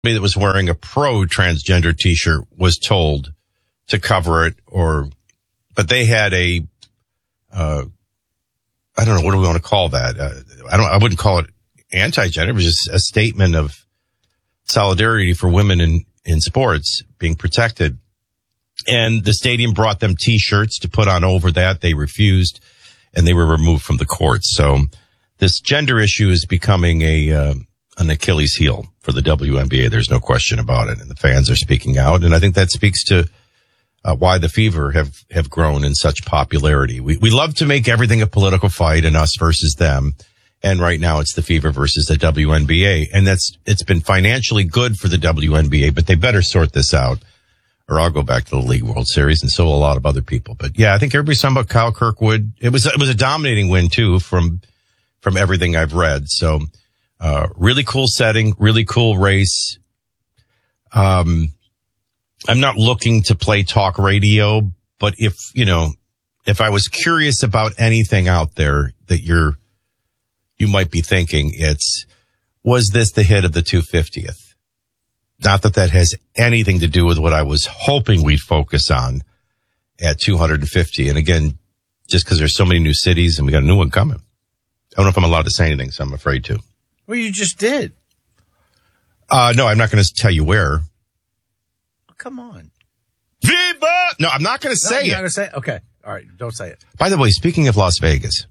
Me that was wearing a pro-transgender T-shirt was told to cover it, but they had I don't know, what do we want to call that? I wouldn't call it anti-gender. It was just a statement of solidarity for women in sports being protected. And the stadium brought them T-shirts to put on over that. They refused, and they were removed from the courts. So this gender issue is becoming an Achilles heel for the WNBA. There's no question about it. And the fans are speaking out. And I think that speaks to why the Fever have grown in such popularity. We love to make everything a political fight and us versus them. And right now it's the Fever versus the WNBA. And it's been financially good for the WNBA, but they better sort this out or I'll go back to the League World Series, and so will a lot of other people. But yeah, I think everybody's talking about Kyle Kirkwood. It was a dominating win too from everything I've read. So, really cool setting, really cool race. I'm not looking to play talk radio, but if I was curious about anything out there that you might be thinking, was this the hit of the 250th? Not that has anything to do with what I was hoping we'd focus on at 250. And again, just because there's so many new cities and we got a new one coming. I don't know if I'm allowed to say anything, so I'm afraid to. Well, you just did. No, I'm not going to tell you where. Oh, come on. Viva! No, I'm not going to say it. You're not going to say it? Okay. All right. Don't say it. By the way, speaking of Las Vegas.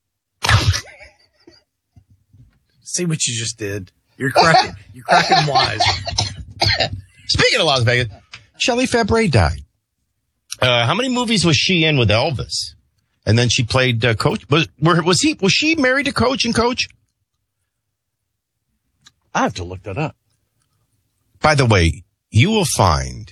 See what you just did? You're cracking wise. Speaking of Las Vegas, Shelley Fabre died. How many movies was she in with Elvis? And then she played Coach. Was she married to Coach and Coach? I have to look that up. By the way, you will find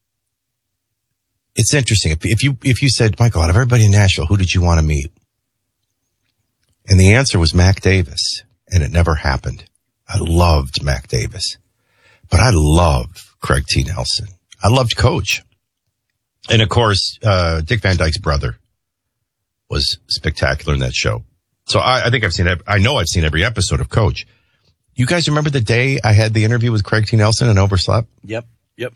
it's interesting. If you said, Michael, out of everybody in Nashville, who did you want to meet? And the answer was Mac Davis, and it never happened. I loved Mac Davis, but I loved Craig T. Nelson. I loved Coach. And of course, Dick Van Dyke's brother was spectacular in that show. So I think I know I've seen every episode of Coach. You guys remember the day I had the interview with Craig T. Nelson and overslept? Yep.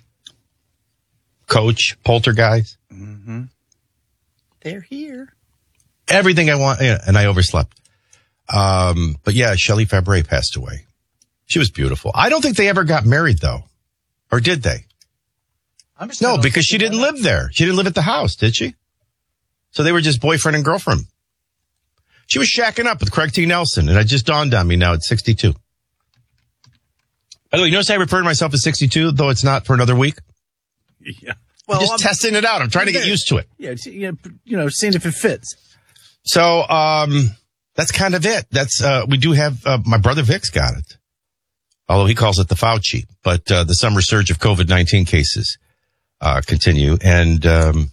Coach, Poltergeist. Mm-hmm. They're here. Everything I want, and I overslept. But yeah, Shelley Fabre passed away. She was beautiful. I don't think they ever got married though. Or did they? No, because she didn't live there. She didn't live at the house, did she? So they were just boyfriend and girlfriend. She was shacking up with Craig T. Nelson, and it just dawned on me now at 62. By the way, you notice I refer to myself as 62, though it's not for another week? Yeah. Well, I'm just testing it out. I'm trying to get used to it. Yeah, seeing if it fits. So, that's kind of it. We do have, my brother Vic's got it. Although he calls it the Fauci. But, the summer surge of COVID-19 cases, continue. And, the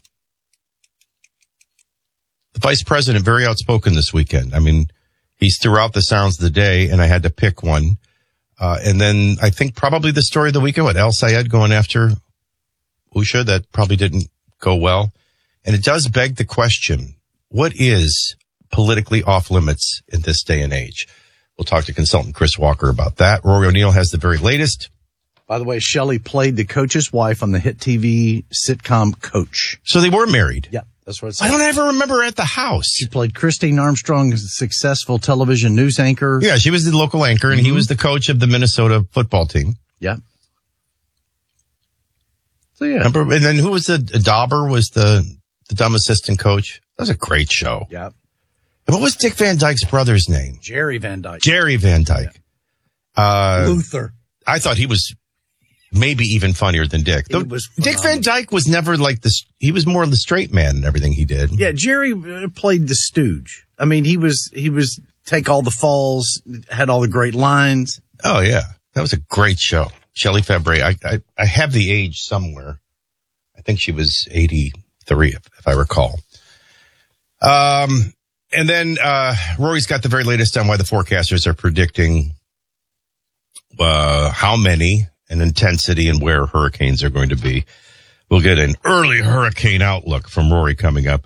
vice president, very outspoken this weekend. I mean, he's throughout the sounds of the day, and I had to pick one. And then I think probably the story of the weekend, El Sayed going after Usha, that probably didn't go well. And it does beg the question, what is politically off limits in this day and age? We'll talk to consultant Chris Walker about that. Rory O'Neill has the very latest. By the way, Shelley played the Coach's wife on the hit TV sitcom Coach. So they were married? Yeah, that's what it said. I don't ever remember her at the house. She played Christine Armstrong as a successful television news anchor. Yeah, she was the local anchor, and he was the coach of the Minnesota football team. Yeah. So yeah. Remember, and then who was Dauber was the dumb assistant coach? That was a great show. Yeah. And what was Dick Van Dyke's brother's name? Jerry Van Dyke. Jerry Van Dyke. Yeah. Luther. I thought he was maybe even funnier than Dick. Dick Van Dyke was never like this. He was more of the straight man in everything he did. Yeah, Jerry played the stooge. I mean, he was take all the falls, had all the great lines. Oh yeah. That was a great show. Shelley Fabre. I have the age somewhere. I think she was 83, if I recall. And then, Rory's got the very latest on why the forecasters are predicting, how many and intensity and where hurricanes are going to be. We'll get an early hurricane outlook from Rory coming up.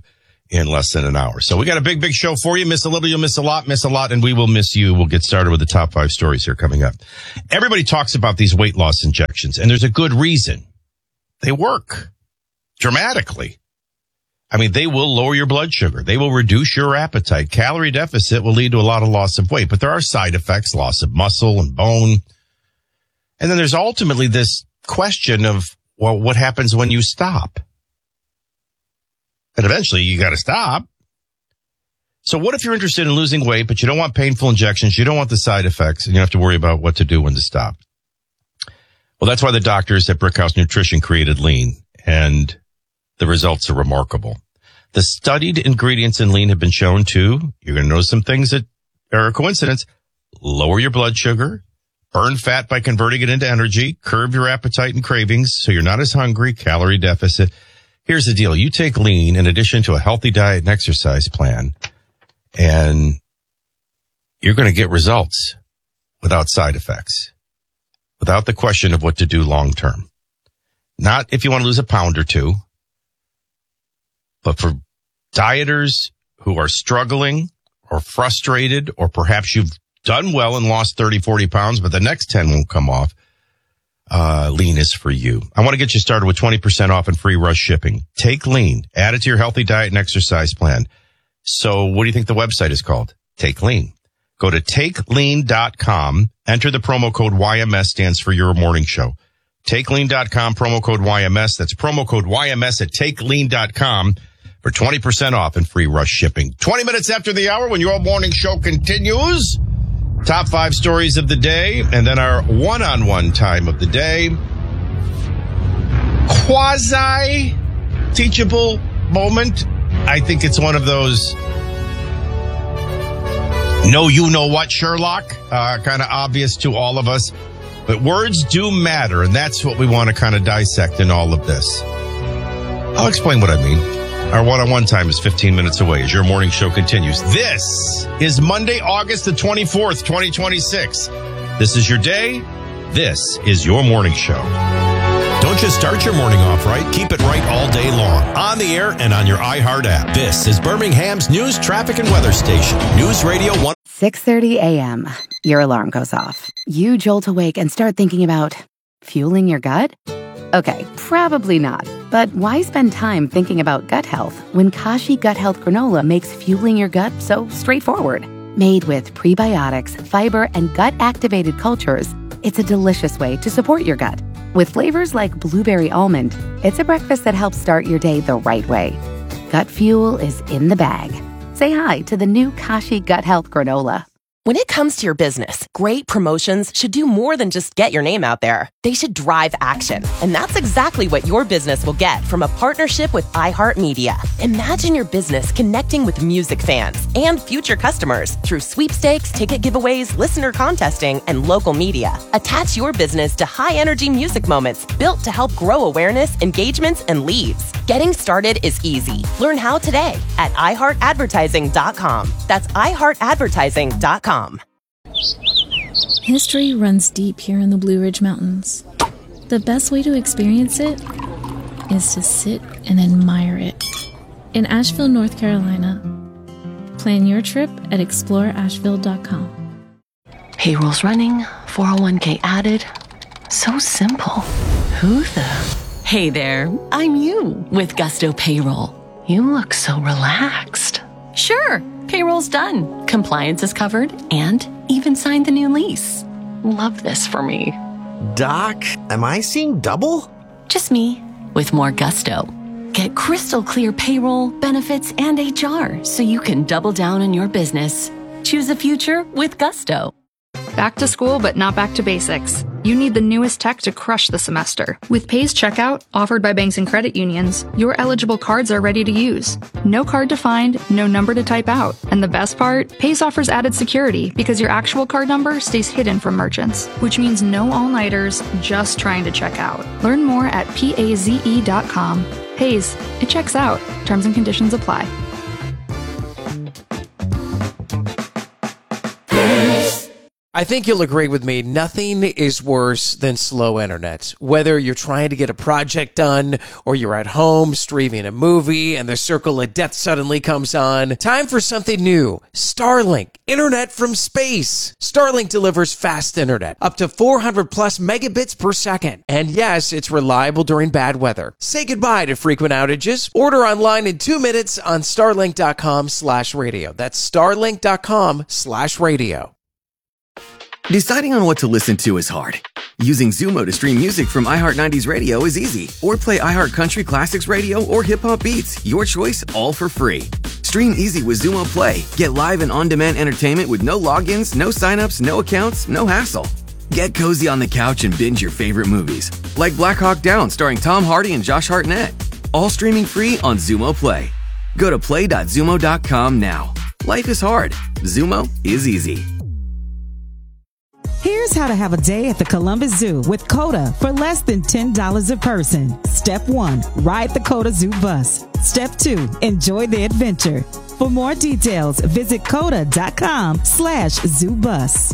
in less than an hour. So we got a big, big show for you. Miss a little, you'll miss a lot, and we will miss you. We'll get started with the top 5 stories here coming up. Everybody talks about these weight loss injections, and there's a good reason. They work dramatically. I mean, they will lower your blood sugar. They will reduce your appetite. Calorie deficit will lead to a lot of loss of weight, but there are side effects, loss of muscle and bone. And then there's ultimately this question of, well, what happens when you stop? And eventually you got to stop. So what if you're interested in losing weight, but you don't want painful injections, you don't want the side effects, and you have to worry about what to do when to stop? Well, that's why the doctors at Brickhouse Nutrition created Lean, and the results are remarkable. The studied ingredients in Lean have been shown to, you're going to notice some things that are a coincidence, lower your blood sugar, burn fat by converting it into energy, curb your appetite and cravings so you're not as hungry, calorie deficit. Here's the deal. You take Lean in addition to a healthy diet and exercise plan, and you're going to get results without side effects, without the question of what to do long term. Not if you want to lose a pound or two, but for dieters who are struggling or frustrated, or perhaps you've done well and lost 30, 40 pounds, but the next 10 won't come off, Lean is for you. I want to get you started with 20% off and free rush shipping. Take Lean, add it to your healthy diet and exercise plan. So what do you think the website is called? Take Lean. Go to takelean.com, enter the promo code YMS, stands for Your Morning Show. Takelean.com, promo code YMS. That's promo code YMS at takelean.com for 20% off and free rush shipping. 20 minutes after the hour when Your Morning Show continues. Top 5 stories of the day, and then our one-on-one time of the day. Quasi-teachable moment. I think it's one of those know-you-know-what, Sherlock, kind of obvious to all of us. But words do matter, and that's what we want to kind of dissect in all of this. I'll explain what I mean. Our one-on-one time is 15 minutes away as Your Morning Show continues. This is Monday, August the 24th, 2026. This is your day. This is Your Morning Show. Don't just start your morning off right. Keep it right all day long. On the air and on your iHeart app. This is Birmingham's news, traffic, and weather station. News Radio 1. 6:30 a.m. Your alarm goes off. You jolt awake and start thinking about fueling your gut? Okay, probably not. But why spend time thinking about gut health when Kashi Gut Health Granola makes fueling your gut so straightforward? Made with prebiotics, fiber, and gut-activated cultures, it's a delicious way to support your gut. With flavors like blueberry almond, it's a breakfast that helps start your day the right way. Gut fuel is in the bag. Say hi to the new Kashi Gut Health Granola. When it comes to your business, great promotions should do more than just get your name out there. They should drive action. And that's exactly what your business will get from a partnership with iHeartMedia. Imagine your business connecting with music fans and future customers through sweepstakes, ticket giveaways, listener contesting, and local media. Attach your business to high-energy music moments built to help grow awareness, engagements, and leads. Getting started is easy. Learn how today at iHeartAdvertising.com. That's iHeartAdvertising.com. History runs deep here in the Blue Ridge Mountains. The best way to experience it is to sit and admire it. In Asheville, North Carolina. Plan your trip at exploreasheville.com. Payroll's running, 401k added. So simple. Who the? Hey there, I'm you with Gusto Payroll. You look so relaxed. Sure, payroll's done. Compliance is covered and even signed the new lease. Love this for me. Doc, am I seeing double? Just me with more gusto. Get crystal clear payroll, benefits, and HR so you can double down on your business. Choose a future with Gusto. Back to school, but not back to basics. You need the newest tech to crush the semester. With Pays Checkout, offered by banks and credit unions, your eligible cards are ready to use. No card to find, no number to type out. And the best part? Pays offers added security because your actual card number stays hidden from merchants, which means no all-nighters just trying to check out. Learn more at PAZE.com. Pays, it checks out. Terms and conditions apply. I think you'll agree with me. Nothing is worse than slow internet. Whether you're trying to get a project done or you're at home streaming a movie and the circle of death suddenly comes on. Time for something new. Starlink. Internet from space. Starlink delivers fast internet. Up to 400 plus megabits per second. And yes, it's reliable during bad weather. Say goodbye to frequent outages. Order online in 2 minutes on starlink.com/radio. That's starlink.com/radio. Deciding on what to listen to is hard. Using Zumo to stream music from iHeart 90s Radio is easy. Or play iHeart Country Classics Radio or Hip Hop Beats. Your choice, all for free. Stream easy with Zumo Play. Get live and on-demand entertainment with no logins, no signups, no accounts, no hassle. Get cozy on the couch and binge your favorite movies. Like Black Hawk Down starring Tom Hardy and Josh Hartnett. All streaming free on Zumo Play. Go to play.zumo.com now. Life is hard. Zumo is easy. Here's how to have a day at the Columbus Zoo with COTA for less than $10 a person. Step 1, ride the COTA Zoo bus. Step 2, enjoy the adventure. For more details, visit COTA.com/zoobus.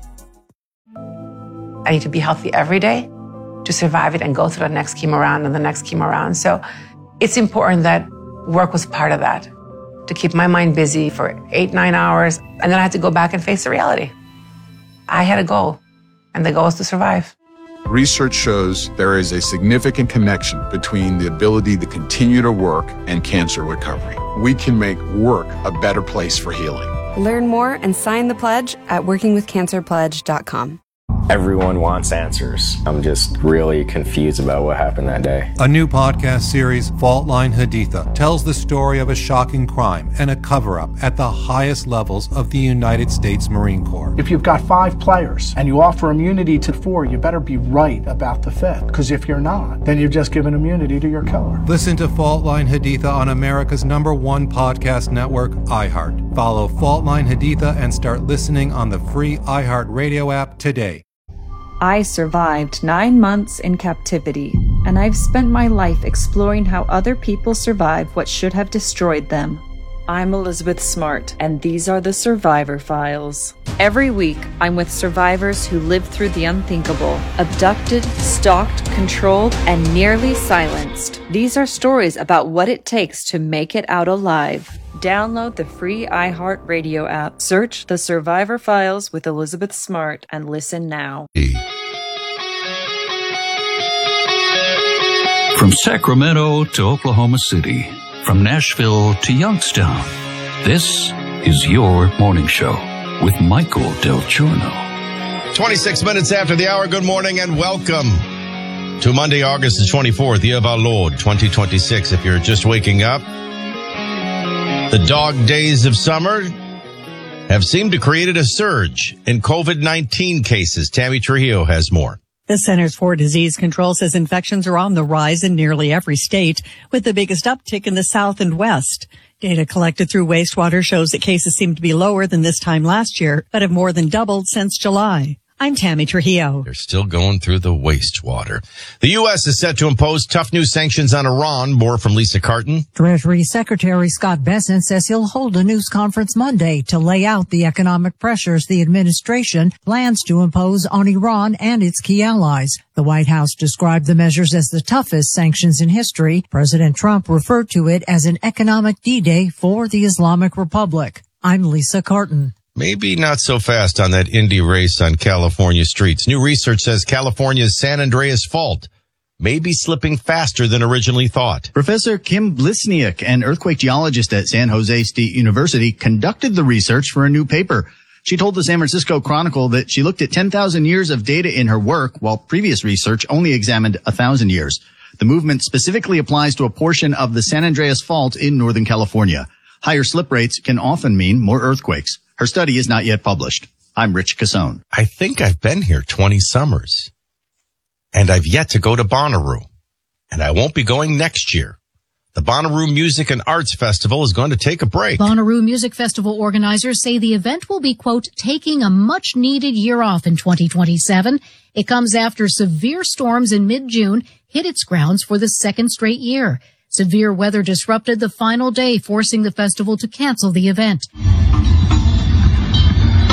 I need to be healthy every day to survive it and go through the next chemo round and the next chemo round. So it's important that work was part of that, to keep my mind busy for 8-9 hours. And then I had to go back and face the reality. I had a goal, and the goal is to survive. Research shows there is a significant connection between the ability to continue to work and cancer recovery. We can make work a better place for healing. Learn more and sign the pledge at workingwithcancerpledge.com. Everyone wants answers. I'm just really confused about what happened that day. A new podcast series, Fault Line Haditha, tells the story of a shocking crime and a cover-up at the highest levels of the United States Marine Corps. If you've got 5 players and you offer immunity to 4, you better be right about the 5th. Because if you're not, then you've just given immunity to your killer. Listen to Fault Line Haditha on America's #1 podcast network, iHeart. Follow Fault Line Haditha and start listening on the free iHeart Radio app today. I survived 9 months in captivity, and I've spent my life exploring how other people survive what should have destroyed them. I'm Elizabeth Smart, and these are the Survivor Files. Every week, I'm with survivors who lived through the unthinkable, abducted, stalked, controlled, and nearly silenced. These are stories about what it takes to make it out alive. Download the free iHeart Radio app, search The Survivor Files with Elizabeth Smart, and listen now. From Sacramento to Oklahoma City, from Nashville to Youngstown, this is your morning show with Michael Del Giorno. 26 minutes after the hour. Good morning and welcome to Monday, August the 24th, year of our Lord, 2026. If you're just waking up, the dog days of summer have seemed to create a surge in COVID-19 cases. Tammy Trujillo has more. The Centers for Disease Control says infections are on the rise in nearly every state, with the biggest uptick in the South and West. Data collected through wastewater shows that cases seem to be lower than this time last year, but have more than doubled since July. I'm Tammy Trujillo. They're still going through the wastewater. The U.S. is set to impose tough new sanctions on Iran. More from Lisa Carton. Treasury Secretary Scott Bessent says he'll hold a news conference Monday to lay out the economic pressures the administration plans to impose on Iran and its key allies. The White House described the measures as the toughest sanctions in history. President Trump referred to it as an economic D-Day for the Islamic Republic. I'm Lisa Carton. Maybe not so fast on that Indy race on California streets. New research says California's San Andreas Fault may be slipping faster than originally thought. Professor Kim Blisniak, an earthquake geologist at San Jose State University, conducted the research for a new paper. She told the San Francisco Chronicle that she looked at 10,000 years of data in her work, while previous research only examined 1,000 years. The movement specifically applies to a portion of the San Andreas Fault in Northern California. Higher slip rates can often mean more earthquakes. Her study is not yet published. I'm Rich Cassone. I think I've been here 20 summers, and I've yet to go to Bonnaroo, and I won't be going next year. The Bonnaroo Music and Arts Festival is going to take a break. Bonnaroo Music Festival organizers say the event will be, quote, taking a much-needed year off in 2027. It comes after severe storms in mid-June hit its grounds for the second straight year. Severe weather disrupted the final day, forcing the festival to cancel the event.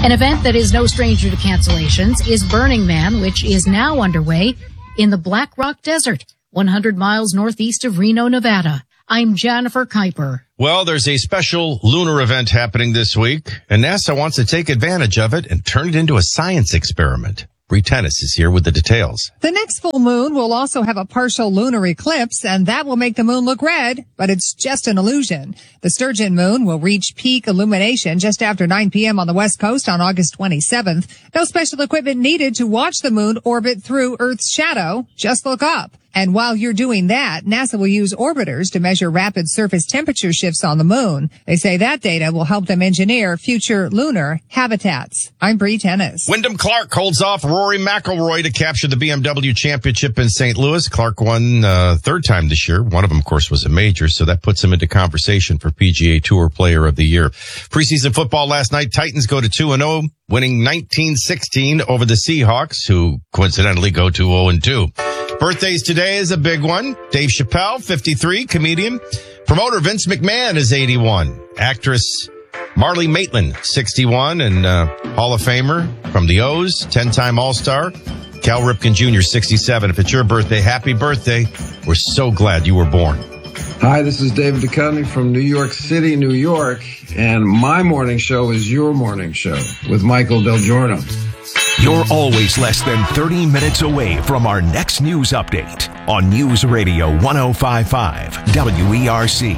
An event that is no stranger to cancellations is Burning Man, which is now underway in the Black Rock Desert, 100 miles northeast of Reno, Nevada. I'm Jennifer Kuiper. Well, there's a special lunar event happening this week, and NASA wants to take advantage of it and turn it into a science experiment. Bree Tennis is here with the details. The next full moon will also have a partial lunar eclipse, and that will make the moon look red, but it's just an illusion. The Sturgeon moon will reach peak illumination just after 9 p.m. on the West Coast on August 27th. No special equipment needed to watch the moon orbit through Earth's shadow. Just look up. And while you're doing that, NASA will use orbiters to measure rapid surface temperature shifts on the moon. They say that data will help them engineer future lunar habitats. I'm Bree Tennis. Wyndham Clark holds off Rory McIlroy to capture the BMW Championship in St. Louis. Clark won third time this year. One of them, of course, was a major, so that puts him into conversation for PGA Tour Player of the Year. Preseason football last night, Titans go to 2-0, winning 19-16 over the Seahawks, who coincidentally go to 0-2. Birthdays today is a big one. Dave Chappelle, 53, comedian. Promoter Vince McMahon is 81. Actress Marlee Matlin, 61, and Hall of Famer from the O's, 10-time All-Star. Cal Ripken Jr., 67. If it's your birthday, happy birthday. We're so glad you were born. Hi, this is David Duchovny from New York City, New York, and my morning show is your morning show with Michael Del Giorno. You're always less than 30 minutes away from our next news update on News Radio 105.5 WERC.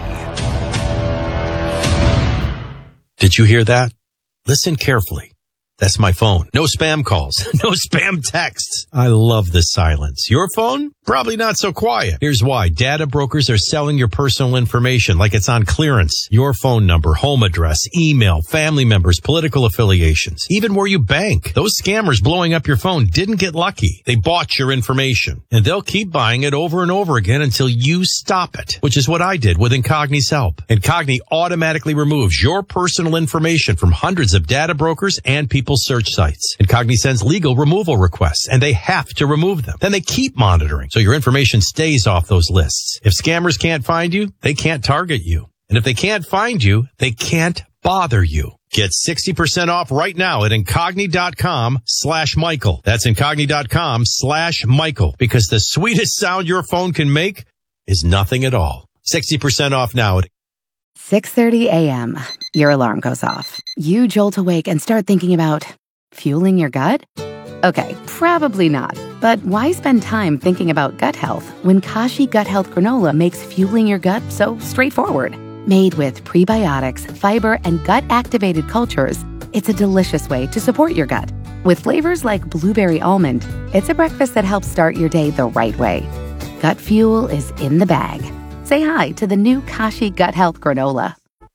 Did you hear that? Listen carefully. That's my phone. No spam calls. No spam texts. I love the silence. Your phone? Probably not so quiet. Here's why. Data brokers are selling your personal information like it's on clearance. Your phone number, home address, email, family members, political affiliations, even where you bank. Those scammers blowing up your phone didn't get lucky. They bought your information, and they'll keep buying it over and over again until you stop it, which is what I did with Incogni's help. Incogni automatically removes your personal information from hundreds of data brokers and people's search sites. Incogni sends legal removal requests, and they have to remove them. Then they keep monitoring, so your information stays off those lists. If scammers can't find you, they can't target you. And if they can't find you, they can't bother you. Get 60% off right now at Incogni.com/Michael. That's Incogni.com/Michael, because the sweetest sound your phone can make is nothing at all. 60% off now at 6:30 a.m. Your alarm goes off. You jolt awake and start thinking about fueling your gut? Okay, probably not. But why spend time thinking about gut health when Kashi Gut Health Granola makes fueling your gut so straightforward? Made with prebiotics, fiber, and gut-activated cultures, it's a delicious way to support your gut. With flavors like blueberry almond, it's a breakfast that helps start your day the right way. Gut fuel is in the bag. Say hi to the new Kashi Gut Health Granola.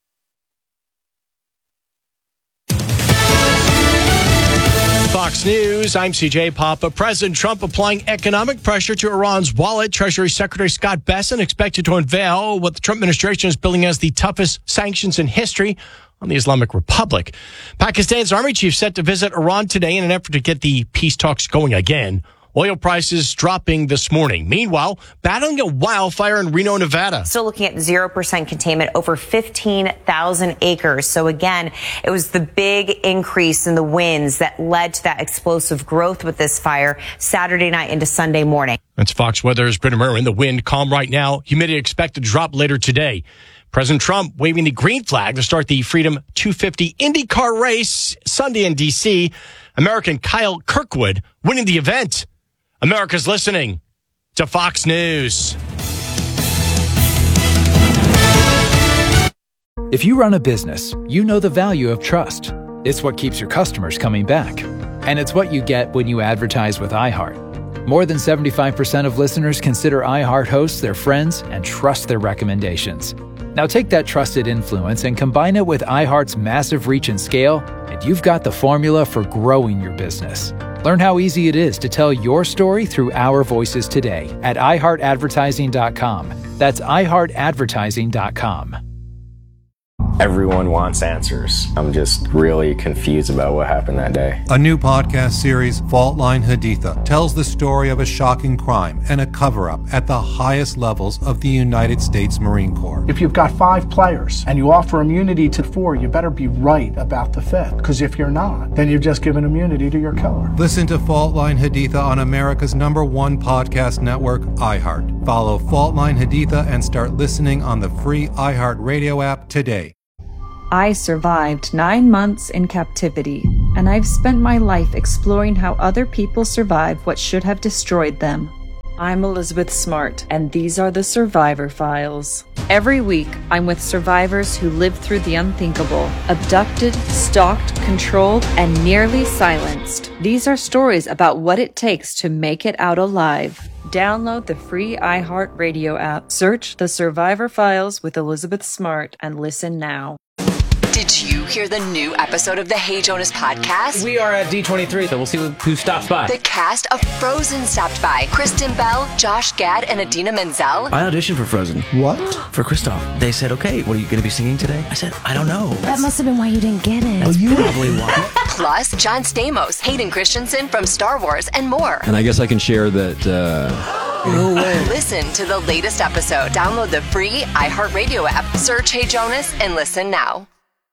Fox News, I'm CJ Papa. President Trump applying economic pressure to Iran's wallet. Treasury Secretary Scott Bessent expected to unveil what the Trump administration is billing as the toughest sanctions in history on the Islamic Republic. Pakistan's army chief set to visit Iran today in an effort to get the peace talks going again. Oil prices dropping this morning. Meanwhile, battling a wildfire in Reno, Nevada. Still looking at 0% containment, over 15,000 acres. So again, it was the big increase in the winds that led to that explosive growth with this fire Saturday night into Sunday morning. That's Fox Weather's Britta Merwin. The wind calm right now. Humidity expected to drop later today. President Trump waving the green flag to start the Freedom 250 IndyCar race Sunday in D.C. American Kyle Kirkwood winning the event. America's listening to Fox News. If you run a business, you know the value of trust. It's what keeps your customers coming back. And it's what you get when you advertise with iHeart. More than 75% of listeners consider iHeart hosts their friends and trust their recommendations. Now take that trusted influence and combine it with iHeart's massive reach and scale, and you've got the formula for growing your business. Learn how easy it is to tell your story through our voices today at iHeartAdvertising.com. That's iHeartAdvertising.com. Everyone wants answers. I'm just really confused about what happened that day. A new podcast series, Fault Line Haditha, tells the story of a shocking crime and a cover-up at the highest levels of the United States Marine Corps. If you've got 5 players and you offer immunity to 4, you better be right about the 5th. Because if you're not, then you've just given immunity to your killer. Listen to Fault Line Haditha on America's #1 podcast network, iHeart. Follow Fault Line Haditha and start listening on the free iHeart Radio app today. I survived 9 months in captivity, and I've spent my life exploring how other people survive what should have destroyed them. I'm Elizabeth Smart, and these are the Survivor Files. Every week, I'm with survivors who lived through the unthinkable, abducted, stalked, controlled, and nearly silenced. These are stories about what it takes to make it out alive. Download the free iHeart Radio app, search The Survivor Files with Elizabeth Smart, and listen now. Did you hear the new episode of the Hey Jonas podcast? We are at D23, so we'll see who stops by. The cast of Frozen stopped by. Kristen Bell, Josh Gad, and Idina Menzel. I auditioned for Frozen. What? For Kristoff. They said, okay, what are you going to be singing today? I said, I don't know. That must have been why you didn't get it. That's probably why. Plus, John Stamos, Hayden Christensen from Star Wars, and more. And I guess I can share that, No way. Listen to the latest episode. Download the free iHeartRadio app. Search Hey Jonas and listen now.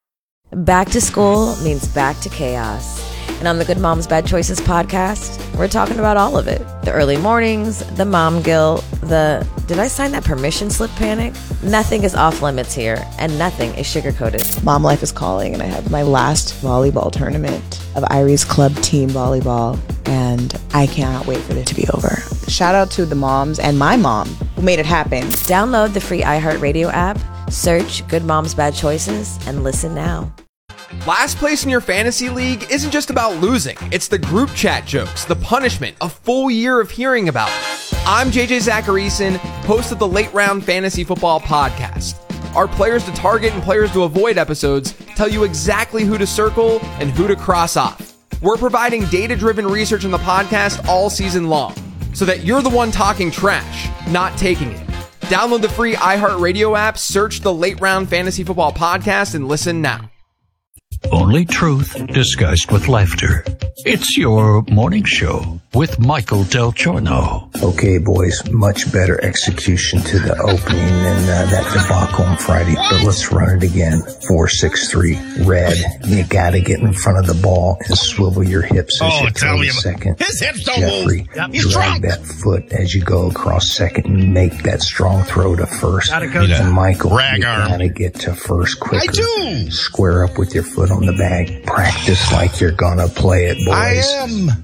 Back to school means back to chaos. And on the Good Moms Bad Choices podcast, we're talking about all of it. The early mornings, the mom guilt, the did I sign that permission slip panic? Nothing is off limits here, and nothing is sugar-coated. Mom life is calling, and I have my last volleyball tournament of Irie's club team volleyball, and I cannot wait for it to be over. Shout out to the moms and my mom who made it happen. Download the free iHeartRadio app, search Good Moms Bad Choices, and listen now. Last place in your fantasy league isn't just about losing. It's the group chat jokes, the punishment, a full year of hearing about it. I'm JJ Zacharyson, host of the Late Round Fantasy Football Podcast. Our players to target and players to avoid episodes tell you exactly who to circle and who to cross off. We're providing data-driven research in the podcast all season long, so that you're the one talking trash, not taking it. Download the free iHeartRadio app, search the Late Round Fantasy Football Podcast, and listen now. Only truth disguised with laughter. It's your morning show with Michael Del Giorno. Okay, boys, much better execution to the opening than that debacle on Friday. But let's run it again. 4-6-3, red. You got to get in front of the ball and swivel your hips as you throw the second. His hips don't Jeffrey, move. Yep, he's drag drunk. that foot as you go across second and make that strong throw to first. And Michael, you got to get to first quicker. I do. Square up with your foot on the bag. Practice like you're going to play it, boys. I am.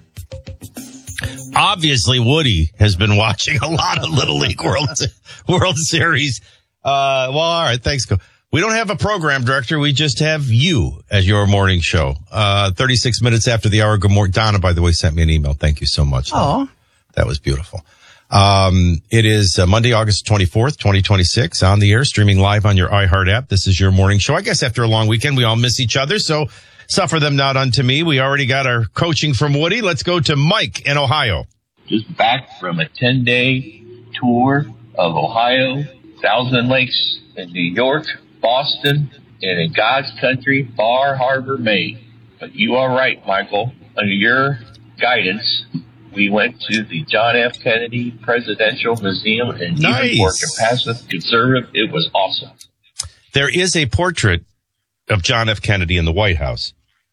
Obviously, Woody has been watching a lot of Little League World Series. Well, all right. Thanks. We don't have a program director. We just have you as your morning show. 36 minutes after the hour. Good morning. Donna, by the way, sent me an email. Thank you so much. Oh, that was beautiful. It is Monday, August 24th, 2026 on the air, streaming live on your iHeart app. This is your morning show. I guess after a long weekend, we all miss each other. So suffer them not unto me. We already got our coaching from Woody. Let's go to Mike in Ohio. Just back from a 10-day tour of Ohio, Thousand Lakes in New York, Boston, and in God's country, Bar Harbor, Maine. But you are right, Michael. Under your guidance, we went to the John F. Kennedy Presidential Museum in Newport, Compasset Conservative. It was awesome. There is a portrait of John F. Kennedy in the White House.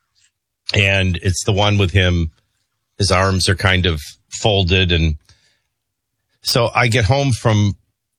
And it's the one with him. His arms are kind of folded. And so I get home from,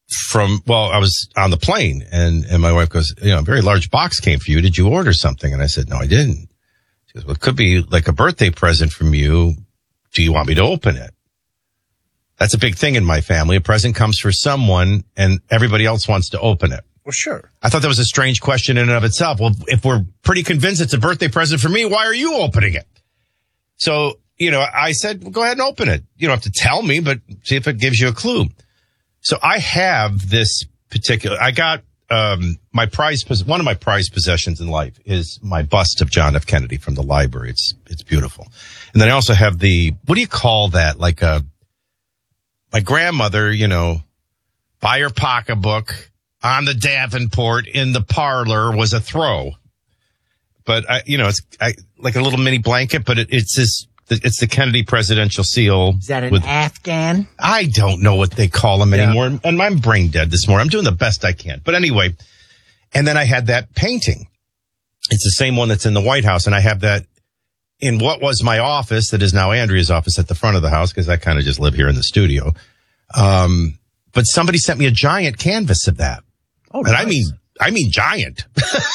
I was on the plane and my wife goes, a very large box came for you. Did you order something? And I said, no, I didn't. She goes, well, it could be like a birthday present from you. Do you want me to open it? That's a big thing in my family. A present comes for someone and everybody else wants to open it. Well, sure. I thought that was a strange question in and of itself. Well, if we're pretty convinced it's a birthday present for me, why are you opening it? So, I said, well, go ahead and open it. You don't have to tell me, but see if it gives you a clue. So I have this particular, I got, one of my prized possessions in life is my bust of John F. Kennedy from the library. It's beautiful. And then I also have what do you call that? Like my grandmother, buy her pocketbook. on the Davenport in the parlor was a throw. But, it's like a little mini blanket, but it's the Kennedy presidential seal. Is that an Afghan? I don't know what they call them anymore. And I'm brain dead this morning. I'm doing the best I can. But anyway, and then I had that painting. It's the same one that's in the White House. And I have that in what was my office that is now Andrea's office at the front of the house, because I kind of just live here in the studio. But somebody sent me a giant canvas of that. Oh, and nice. I mean giant.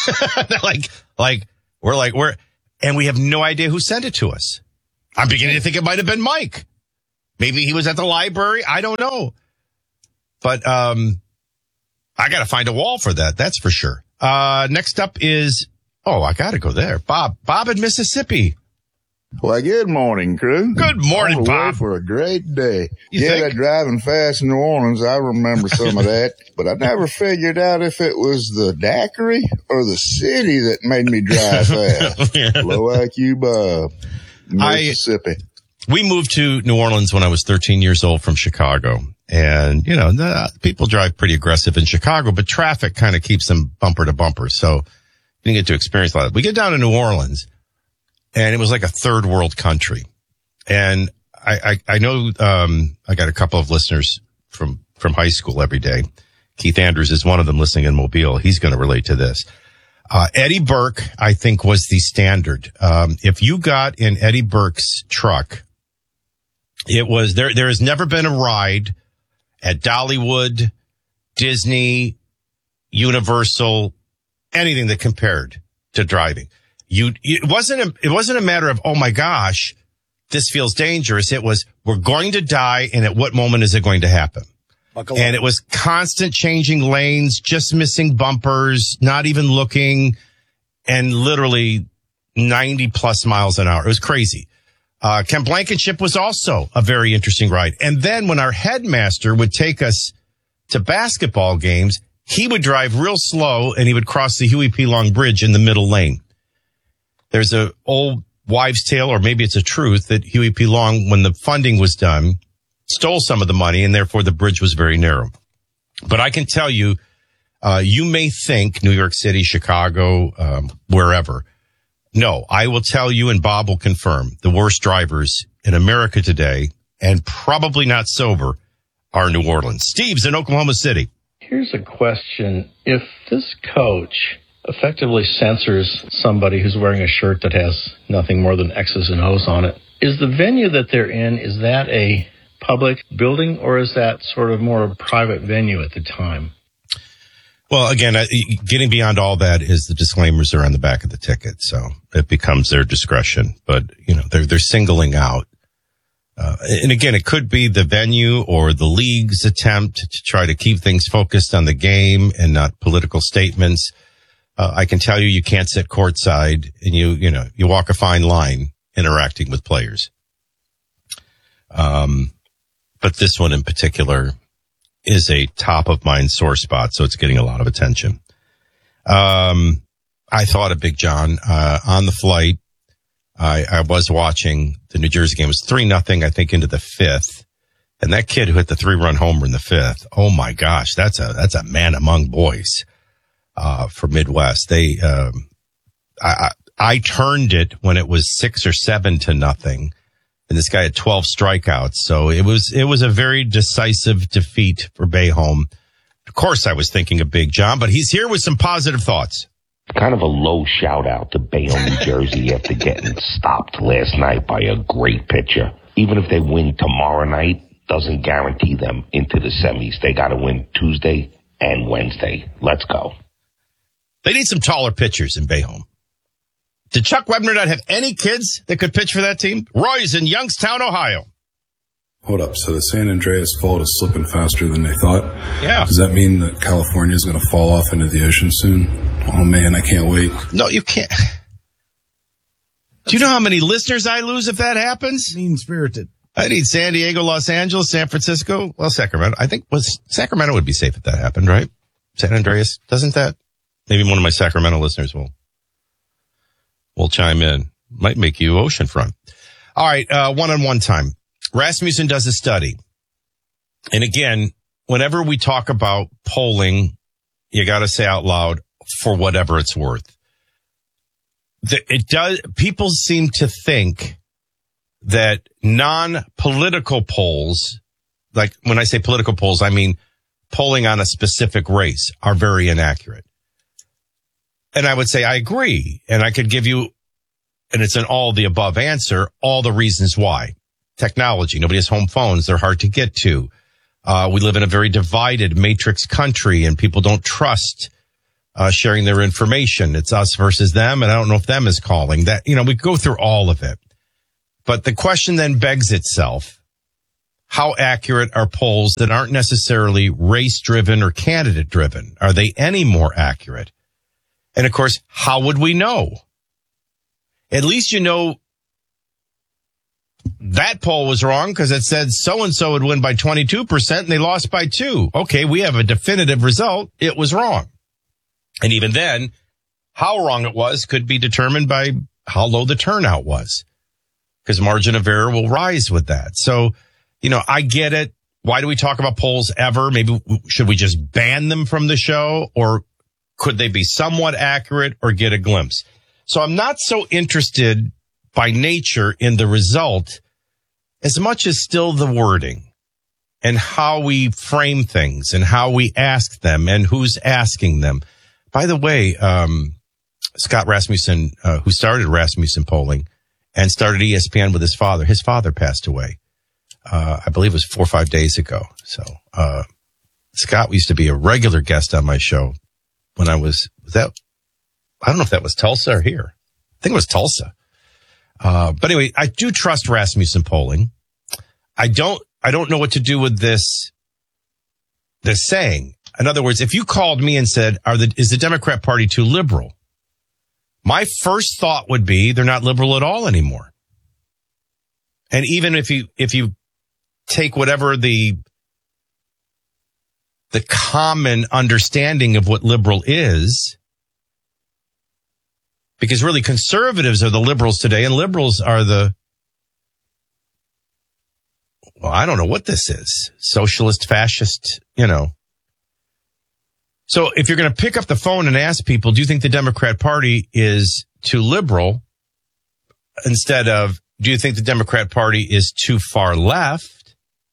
And we have no idea who sent it to us. I'm beginning to think it might have been Mike. Maybe he was at the library. I don't know. But, I got to find a wall for that. That's for sure. Next up is, I got to go there. Bob in Mississippi. Well, good morning, crew. Good morning, Bob. For a great day. You think? That driving fast in New Orleans, I remember some of that, but I never figured out if it was the daiquiri or the city that made me drive fast. Low IQ Bob, Mississippi. We moved to New Orleans when I was 13 years old from Chicago. And, people drive pretty aggressive in Chicago, but traffic kind of keeps them bumper to bumper. So you didn't get to experience a lot. We get down to New Orleans. And it was like a third world country. And I know, I got a couple of listeners from high school every day. Keith Andrews is one of them listening in Mobile. He's going to relate to this. Eddie Burke, I think, was the standard. If you got in Eddie Burke's truck, it was there has never been a ride at Dollywood, Disney, Universal, anything that compared to driving. It wasn't a matter of, oh my gosh, this feels dangerous. It was, we're going to die, and at what moment is it going to happen? And it was constant changing lanes, just missing bumpers, not even looking, and literally 90 plus miles an hour. It was crazy. Ken Blankenship was also a very interesting ride. And then when our headmaster would take us to basketball games, he would drive real slow, and he would cross the Huey P. Long Bridge in the middle lane. There's a old wives' tale, or maybe it's a truth, that Huey P. Long, when the funding was done, stole some of the money, and therefore the bridge was very narrow. But I can tell you, you may think New York City, Chicago, wherever. No, I will tell you, and Bob will confirm, the worst drivers in America today, and probably not sober, are New Orleans. Steve's in Oklahoma City. Here's a question. If this coach effectively censors somebody who's wearing a shirt that has nothing more than X's and O's on it, is the venue that they're in, is that a public building, or is that sort of more a private venue at the time? Well, again, getting beyond all that is the disclaimers are on the back of the ticket, so it becomes their discretion. But, they're singling out. And again, it could be the venue or the league's attempt to try to keep things focused on the game and not political statements. I can tell you can't sit courtside, and you walk a fine line interacting with players. But this one in particular is a top of mind sore spot, so it's getting a lot of attention. I thought of Big John, on the flight. I was watching the New Jersey game. It was 3-0, I think, into the fifth. And that kid who hit the 3-run homer in the fifth, oh my gosh, that's a man among boys. For Midwest. I turned it when it was 6 or 7-0, and this guy had 12 strikeouts. So it was a very decisive defeat for Bayhome. Of course, I was thinking of Big John, but he's here with some positive thoughts. Kind of a low shout out to Bayhome, New Jersey, after getting stopped last night by a great pitcher. Even if they win tomorrow night, doesn't guarantee them into the semis. They got to win Tuesday and Wednesday. Let's go. They need some taller pitchers in Bayhome. Did Chuck Webner not have any kids that could pitch for that team? Roy's in Youngstown, Ohio. Hold up. So the San Andreas Fault is slipping faster than they thought? Yeah. Does that mean that California is going to fall off into the ocean soon? Oh, man, I can't wait. No, you can't. Do you know how many listeners I lose if that happens? Mean-spirited. I need San Diego, Los Angeles, San Francisco. Well, Sacramento. I think Sacramento would be safe if that happened, right? San Andreas, doesn't that? Maybe one of my Sacramento listeners will chime in. Might make you oceanfront. All right, one-on-one time. Rasmussen does a study. And again, whenever we talk about polling you got to say out loud for whatever it's worth. People seem to think that non-political polls, like when I say political polls, I mean polling on a specific race, are very inaccurate. And I would say I agree. And I could give you, and it's an all the above answer, all the reasons why. Technology. Nobody has home phones. They're hard to get to. We live in a very divided matrix country, and people don't trust sharing their information. It's us versus them, and I don't know if them is calling. That, we go through all of it. But the question then begs itself, how accurate are polls that aren't necessarily race-driven or candidate-driven? Are they any more accurate? And, of course, how would we know? At least that poll was wrong because it said so-and-so would win by 22% and they lost by 2. Okay, we have a definitive result. It was wrong. And even then, how wrong it was could be determined by how low the turnout was, because margin of error will rise with that. So, I get it. Why do we talk about polls ever? Maybe should we just ban them from the show, or could they be somewhat accurate or get a glimpse? So I'm not so interested by nature in the result as much as still the wording and how we frame things and how we ask them and who's asking them. By the way, Scott Rasmussen, who started Rasmussen Polling and started ESPN with his father passed away. I believe it was 4 or 5 days ago. So, Scott used to be a regular guest on my show when I I don't know if that was Tulsa or here. I think it was Tulsa. But anyway, I do trust Rasmussen Polling. I don't know what to do with this saying. In other words, if you called me and said, is the Democrat Party too liberal? My first thought would be they're not liberal at all anymore. And even if you take whatever the common understanding of what liberal is, because really conservatives are the liberals today and liberals are I don't know what this is. Socialist, fascist, So if you're going to pick up the phone and ask people, do you think the Democrat Party is too liberal? Instead of, do you think the Democrat Party is too far left?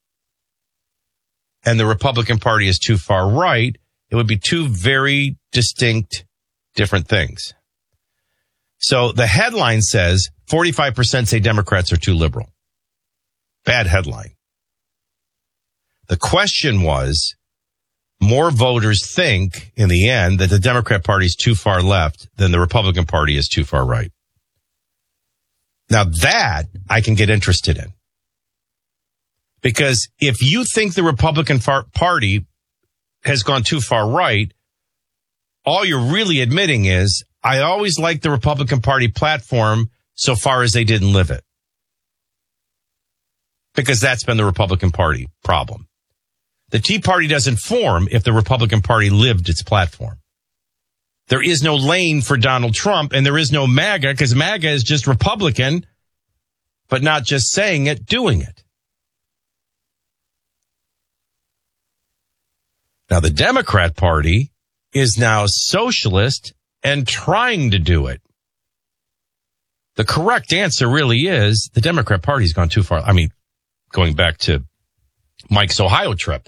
And the Republican Party is too far right? It would be two very distinct, different things. So the headline says 45% say Democrats are too liberal. Bad headline. The question was, more voters think in the end that the Democrat Party is too far left than the Republican Party is too far right. Now that I can get interested in. Because if you think the Republican Party has gone too far right, all you're really admitting is, I always liked the Republican Party platform so far as they didn't live it. Because that's been the Republican Party problem. The Tea Party doesn't form if the Republican Party lived its platform. There is no lane for Donald Trump, and there is no MAGA, because MAGA is just Republican, but not just saying it, doing it. Now, the Democrat Party is now socialist and trying to do it. The correct answer really is the Democrat Party's gone too far. I mean, going back to Mike's Ohio trip.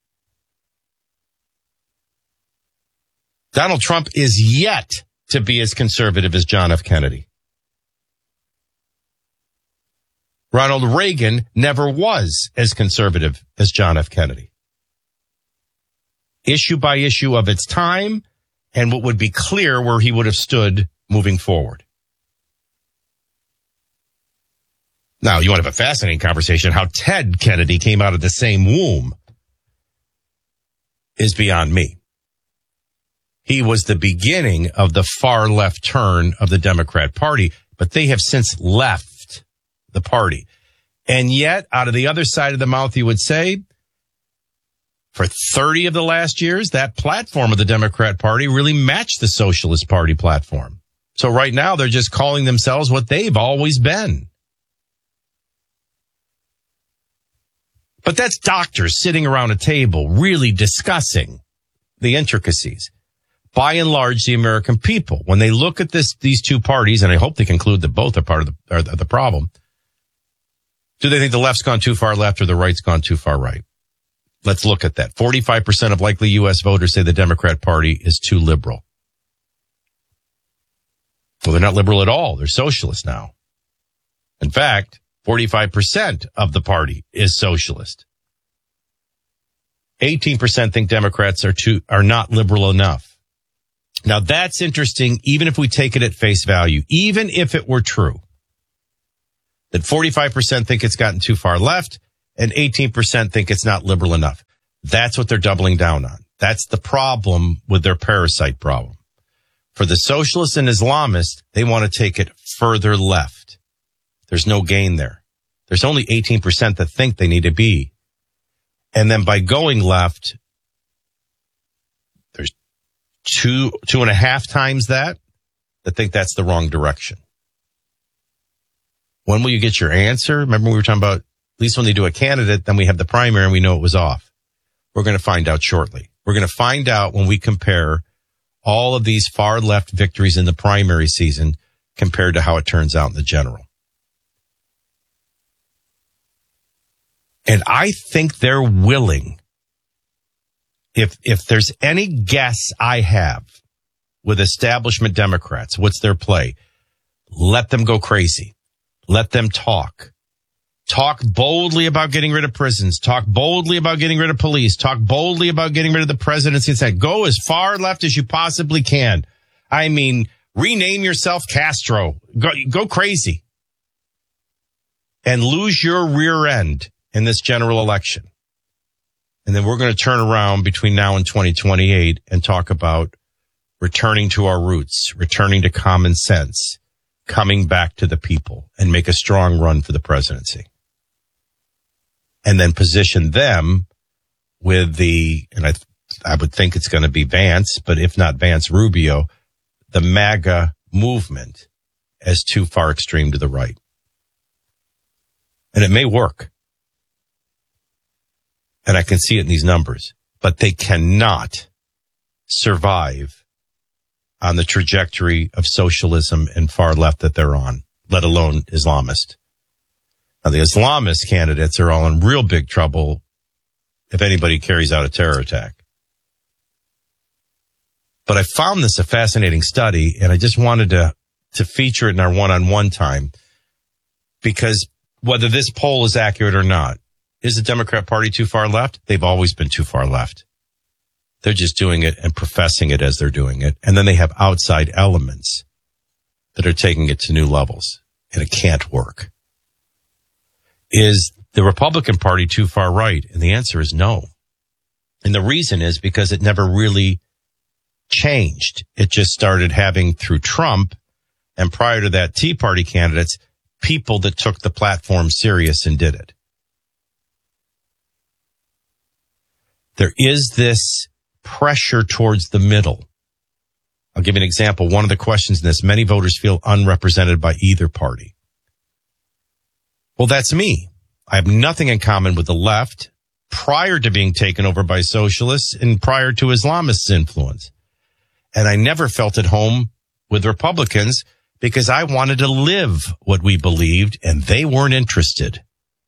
Donald Trump is yet to be as conservative as John F. Kennedy. Ronald Reagan never was as conservative as John F. Kennedy. Issue by issue of its time, and what would be clear where he would have stood moving forward. Now, you want to have a fascinating conversation. How Ted Kennedy came out of the same womb is beyond me. He was the beginning of the far left turn of the Democrat Party, but they have since left the party. And yet, out of the other side of the mouth, you would say, for 30 of the last years, that platform of the Democrat Party really matched the Socialist Party platform. So right now, they're just calling themselves what they've always been. But that's doctors sitting around a table really discussing the intricacies. By and large, the American people, when they look at these two parties, and I hope they conclude that both are part of the problem, do they think the left's gone too far left or the right's gone too far right? Let's look at that. 45% of likely U.S. voters say the Democrat Party is too liberal. Well, they're not liberal at all. They're socialist now. In fact, 45% of the party is socialist. 18% think Democrats are not liberal enough. Now that's interesting, even if we take it at face value, even if it were true that 45% think it's gotten too far left and 18% think it's not liberal enough. That's what they're doubling down on. That's the problem with their parasite problem. For the socialists and Islamists, they want to take it further left. There's no gain there. There's only 18% that think they need to be. And then by going left, there's 2.5 times that think that's the wrong direction. When will you get your answer? Remember we were talking about, at least when they do a candidate, then we have the primary and we know it was off. We're going to find out shortly. We're going to find out when we compare all of these far left victories in the primary season compared to how it turns out in the general. And I think they're willing, if there's any guess I have with establishment Democrats, what's their play? Let them go crazy. Let them talk. Talk boldly about getting rid of prisons. Talk boldly about getting rid of police. Talk boldly about getting rid of the presidency. And go as far left as you possibly can. I mean, rename yourself Castro. Go crazy. And lose your rear end in this general election. And then we're going to turn around between now and 2028 and talk about returning to our roots, returning to common sense, coming back to the people, and make a strong run for the presidency. And then position them with and I would think it's going to be Vance, but if not Vance, Rubio, the MAGA movement as too far extreme to the right. And it may work. And I can see it in these numbers, but they cannot survive on the trajectory of socialism and far left that they're on, let alone Islamist. Now, the Islamist candidates are all in real big trouble if anybody carries out a terror attack. But I found this a fascinating study, and I just wanted to feature it in our one-on-one time, because whether this poll is accurate or not, is the Democrat Party too far left? They've always been too far left. They're just doing it and professing it as they're doing it. And then they have outside elements that are taking it to new levels, and it can't work. Is the Republican Party too far right? And the answer is no. And the reason is because it never really changed. It just started having, through Trump, and prior to that, Tea Party candidates, people that took the platform serious and did it. There is this pressure towards the middle. I'll give you an example. One of the questions in this, many voters feel unrepresented by either party. Well, that's me. I have nothing in common with the left prior to being taken over by socialists and prior to Islamists' influence. And I never felt at home with Republicans because I wanted to live what we believed and they weren't interested.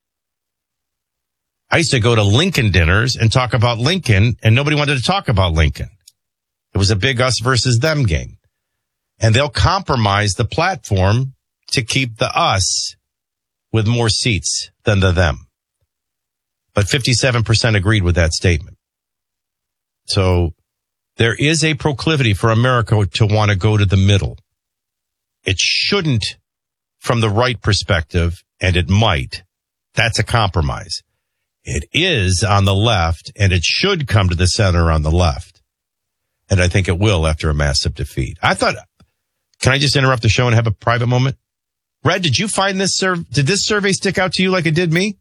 I used to go to Lincoln dinners and talk about Lincoln, and nobody wanted to talk about Lincoln. It was a big us versus them game. And they'll compromise the platform to keep the us with more seats than the them. But 57% agreed with that statement. So there is a proclivity for America to want to go to the middle. It shouldn't from the right perspective, and it might. That's a compromise. It is on the left, and it should come to the center on the left. And I think it will after a massive defeat. Can I just interrupt the show and have a private moment? Red, did you find this did this survey stick out to you like it did me?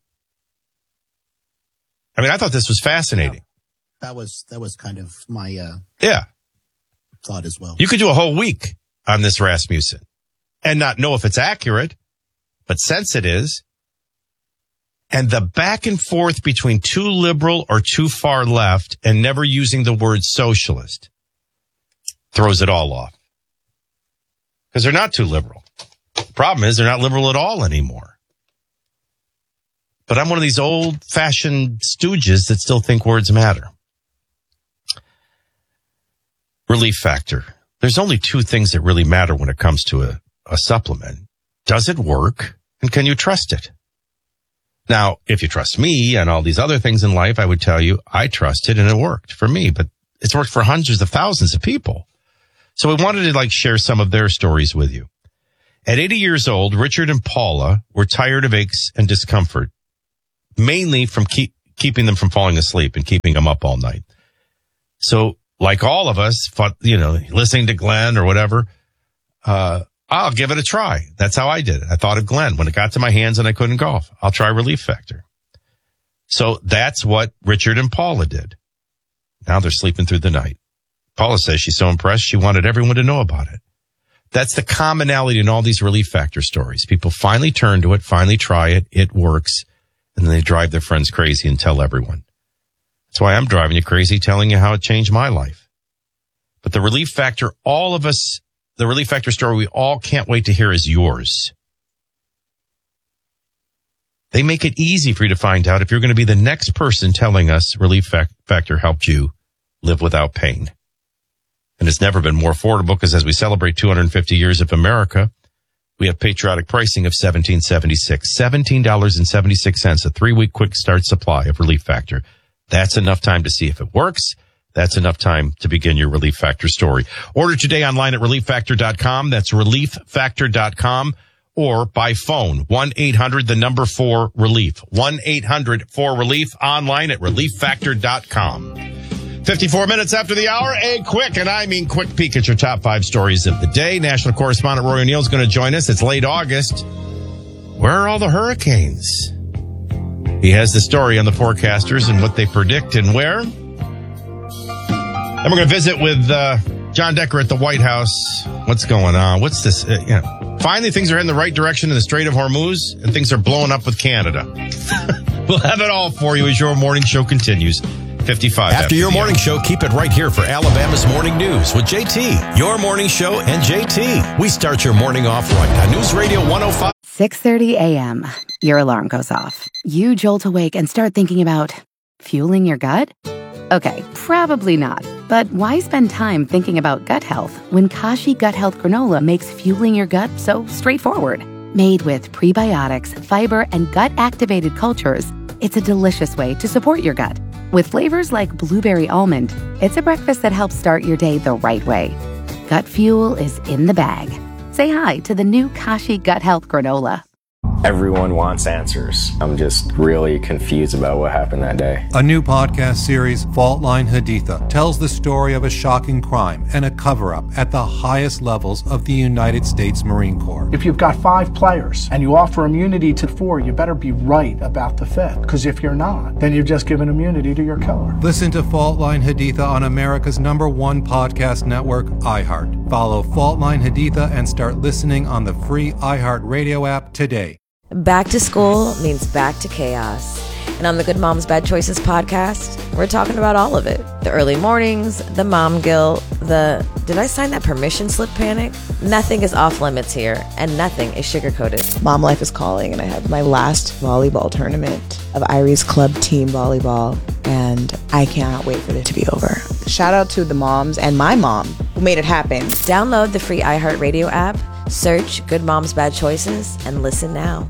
I mean, I thought this was fascinating. Yeah, that was kind of my thought as well. You could do a whole week on this Rasmussen and not know if it's accurate, but since it is, And the back and forth between too liberal or too far left and never using the word socialist throws it all off. Because they're not too liberal. The problem is they're not liberal at all anymore. But I'm one of these old-fashioned stooges that still think words matter. Relief factor. There's only two things that really matter when it comes to a supplement. Does it work? And can you trust it? Now, if you trust me and all these other things in life, I would tell you I trust it and it worked for me, but it's worked for hundreds of thousands of people. So we wanted to share some of their stories with you. At 80 years old, Richard and Paula were tired of aches and discomfort, mainly from keeping them from falling asleep and keeping them up all night. So like all of us, listening to Glenn or whatever, I'll give it a try. That's how I did it. I thought of Glenn. When it got to my hands and I couldn't golf, I'll try Relief Factor. So that's what Richard and Paula did. Now they're sleeping through the night. Paula says she's so impressed she wanted everyone to know about it. That's the commonality in all these Relief Factor stories. People finally turn to it, finally try it, it works, and then they drive their friends crazy and tell everyone. That's why I'm driving you crazy, telling you how it changed my life. But the Relief Factor, all of us, the Relief Factor story we all can't wait to hear is yours. They make it easy for you to find out if you're going to be the next person telling us Relief Factor helped you live without pain. And it's never been more affordable because as we celebrate 250 years of America, we have patriotic pricing of $17.76. $17.76, a 3-week quick start supply of Relief Factor. That's enough time to see if it works. That's enough time to begin your Relief Factor story. Order today online at ReliefFactor.com. That's ReliefFactor.com. Or by phone, 1-800-4-RELIEF. 1-800-4-RELIEF. Online at ReliefFactor.com. 54 minutes after the hour, a quick, and I mean quick peek at your top 5 stories of the day. National correspondent Roy O'Neill is going to join us. It's late August. Where are all the hurricanes? He has the story on the forecasters and what they predict and where. Then we're going to visit with John Decker at the White House. What's going on? What's this? Finally, things are heading the right direction in the Strait of Hormuz, and things are blowing up with Canada. We'll have it all for you as your morning show continues. 55 After your morning show, keep it right here for Alabama's Morning News with JT. Your morning show and JT. We start your morning off right on News Radio 105. 6:30 a.m. Your alarm goes off. You jolt awake and start thinking about fueling your gut? Okay, probably not. But why spend time thinking about gut health when Kashi Gut Health Granola makes fueling your gut so straightforward? Made with prebiotics, fiber, and gut-activated cultures, it's a delicious way to support your gut. With flavors like blueberry almond, it's a breakfast that helps start your day the right way. Gut fuel is in the bag. Say hi to the new Kashi Gut Health Granola. Everyone wants answers. I'm just really confused about what happened that day. A new podcast series, Fault Line Haditha, tells the story of a shocking crime and a cover-up at the highest levels of the United States Marine Corps. If you've got 5 players and you offer immunity to 4, you better be right about the 5th. Because if you're not, then you've just given immunity to your killer. Listen to Fault Line Haditha on America's #1 podcast network, iHeart. Follow Fault Line Haditha and start listening on the free iHeart Radio app today. Back to school means back to chaos. And on the Good Moms Bad Choices podcast, we're talking about all of it. The early mornings, the mom guilt, the did I sign that permission slip panic? Nothing is off limits here, and nothing is sugar-coated. Mom life is calling, and I have my last volleyball tournament of Iris Club Team Volleyball, and I cannot wait for it to be over. Shout out to the moms and my mom who made it happen. Download the free iHeartRadio app, search Good Moms Bad Choices, and listen now.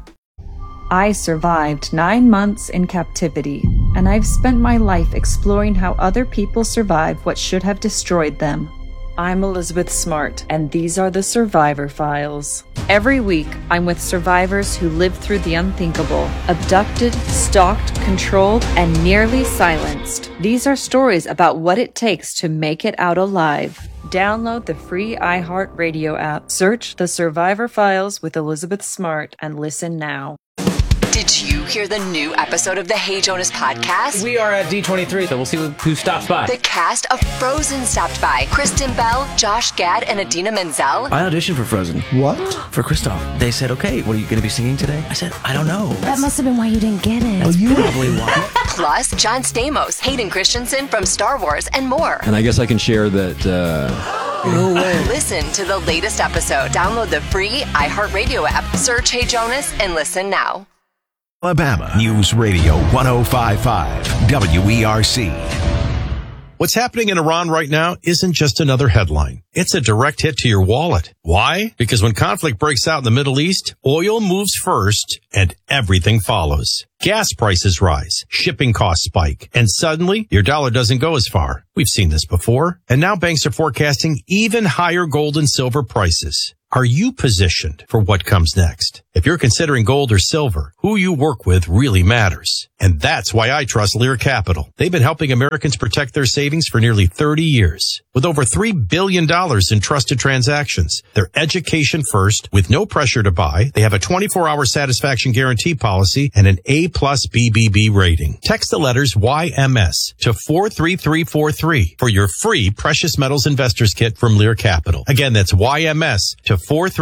I survived 9 months in captivity, and I've spent my life exploring how other people survive what should have destroyed them. I'm Elizabeth Smart, and these are the Survivor Files. Every week, I'm with survivors who lived through the unthinkable, abducted, stalked, controlled, and nearly silenced. These are stories about what it takes to make it out alive. Download the free iHeartRadio app, search The Survivor Files with Elizabeth Smart, and listen now. Did you hear the new episode of the Hey Jonas podcast? We are at D23, so we'll see who stops by. The cast of Frozen stopped by. Kristen Bell, Josh Gad, and Idina Menzel. I auditioned for Frozen. What? For Kristoff. They said, okay, what are you going to be singing today? I said, I don't know. That must have been why you didn't get it. That's probably why. Plus, John Stamos, Hayden Christensen from Star Wars, and more. And I guess I can share that... No way. Listen to the latest episode. Download the free iHeartRadio app. Search Hey Jonas and listen now. Alabama News Radio 105.5 WERC. What's happening in Iran right now isn't just another headline. It's a direct hit to your wallet. Why? Because when conflict breaks out in the Middle East, oil moves first and everything follows. Gas prices rise, shipping costs spike, and suddenly your dollar doesn't go as far. We've seen this before, and now banks are forecasting even higher gold and silver prices. Are you positioned for what comes next? If you're considering gold or silver, who you work with really matters. And that's why I trust Lear Capital. They've been helping Americans protect their savings for nearly 30 years. With over $3 billion in trusted transactions, they're education first with no pressure to buy. They have a 24-hour satisfaction guarantee policy and an A+ BBB rating. Text the letters YMS to 43343 for your free Precious Metals Investors Kit from Lear Capital. Again, that's YMS to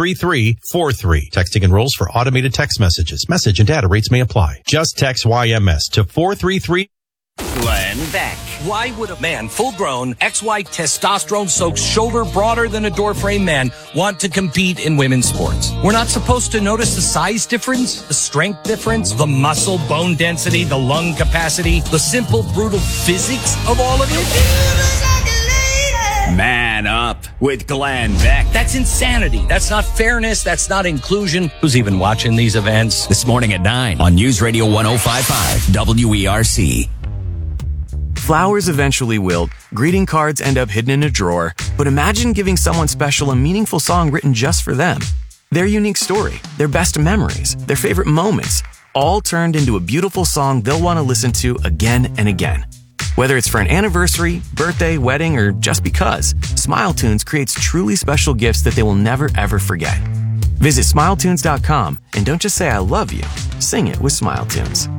43343. Texting enrolls for automated text messages. Message and data rates may apply. Just text YMS to 433. Glenn Beck. Why would a man, full-grown, ex-wife, testosterone-soaked, shoulder broader than a door-frame man want to compete in women's sports? We're not supposed to notice the size difference, the strength difference, the muscle, bone density, the lung capacity, the simple, brutal physics of all of it? Man up with Glenn Beck. That's insanity. That's not fairness. That's not inclusion. Who's even watching these events? This morning at 9 on News Radio 105.5 WERC. Flowers eventually wilt, greeting cards end up hidden in a drawer, but imagine giving someone special a meaningful song written just for them. Their unique story, their best memories, their favorite moments, all turned into a beautiful song they'll want to listen to again and again. Whether it's for an anniversary, birthday, wedding, or just because, SmileTunes creates truly special gifts that they will never ever forget. Visit SmileTunes.com and don't just say I love you, sing it with SmileTunes.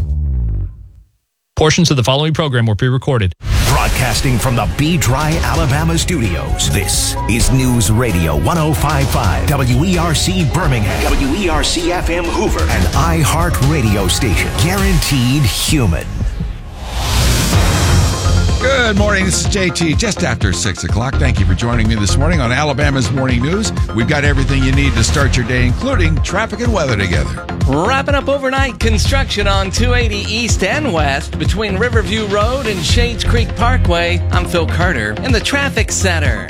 Portions of the following program were pre-recorded. Broadcasting from the Be Dry, Alabama studios, this is News Radio 105.5 WERC Birmingham, WERC FM Hoover, an iHeart radio station, guaranteed human. Good morning. This is JT, just after 6 o'clock. Thank you for joining me this morning on Alabama's Morning News. We've got everything you need to start your day, including traffic and weather together. Wrapping up overnight construction on 280 East and West between Riverview Road and Shades Creek Parkway. I'm Phil Carter in the Traffic Center.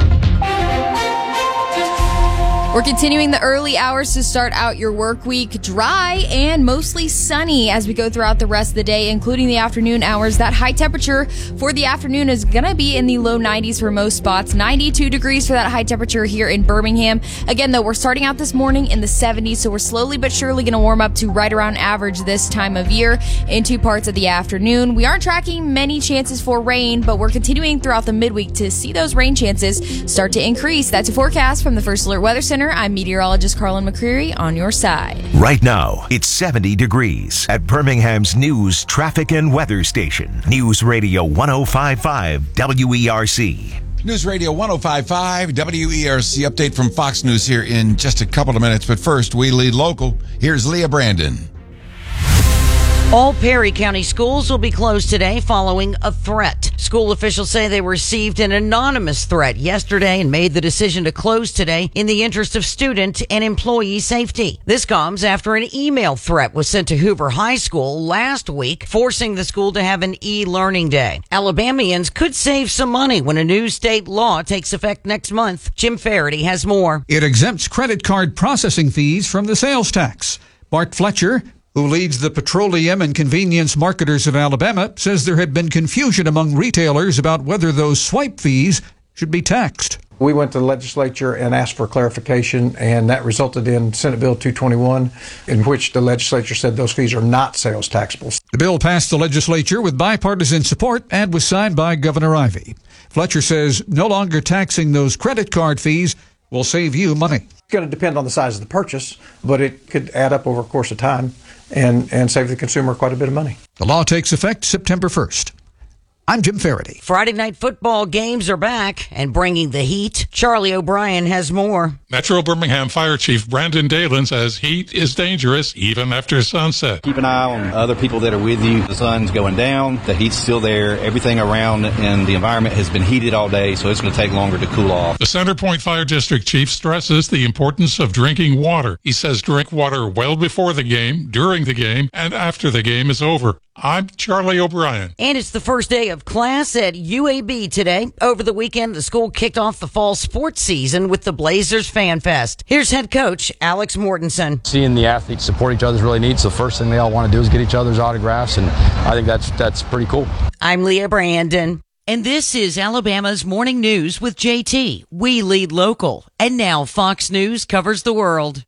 We're continuing the early hours to start out your work week dry and mostly sunny as we go throughout the rest of the day, including the afternoon hours. That high temperature for the afternoon is going to be in the low 90s for most spots. 92 degrees for that high temperature here in Birmingham. Again, though, we're starting out this morning in the 70s, so we're slowly but surely going to warm up to right around average this time of year into parts of the afternoon. We aren't tracking many chances for rain, but we're continuing throughout the midweek to see those rain chances start to increase. That's a forecast from the First Alert Weather Center. I'm meteorologist Carlin McCreary on your side. Right now, it's 70 degrees at Birmingham's news, traffic, and weather station. News Radio 105.5 WERC. News Radio 105.5 WERC update from Fox News here in just a couple of minutes. But first, we lead local. Here's Leah Brandon. All Perry County schools will be closed today following a threat. School officials say they received an anonymous threat yesterday and made the decision to close today in the interest of student and employee safety. This comes after an email threat was sent to Hoover High School last week, forcing the school to have an e-learning day. Alabamians could save some money when a new state law takes effect next month. Jim Faraday has more. It exempts credit card processing fees from the sales tax. Bart Fletcher, who leads the Petroleum and Convenience Marketers of Alabama, says there had been confusion among retailers about whether those swipe fees should be taxed. We went to the legislature and asked for clarification, and that resulted in Senate Bill 221, in which the legislature said those fees are not sales taxable. The bill passed the legislature with bipartisan support and was signed by Governor Ivey. Fletcher says no longer taxing those credit card fees will save you money. It's going to depend on the size of the purchase, but it could add up over a course of time and save the consumer quite a bit of money. The law takes effect September 1st. I'm Jim Faraday. Friday night football games are back and bringing the heat. Charlie O'Brien has more. Metro Birmingham Fire Chief Brandon Dalen says heat is dangerous even after sunset. Keep an eye on other people that are with you. The sun's going down. The heat's still there. Everything around and the environment has been heated all day, so it's going to take longer to cool off. The Center Point Fire District Chief stresses the importance of drinking water. He says drink water well before the game, during the game, and after the game is over. I'm Charlie O'Brien. And it's the first day of class at UAB today. Over the weekend, the school kicked off the fall sports season with the Blazers Fan Fest. Here's head coach Alex Mortensen. Seeing the athletes support each other is really neat. So the first thing they all want to do is get each other's autographs, and I think that's pretty cool. I'm Leah Brandon. And this is Alabama's Morning News with JT. We lead local. And now Fox News covers the world.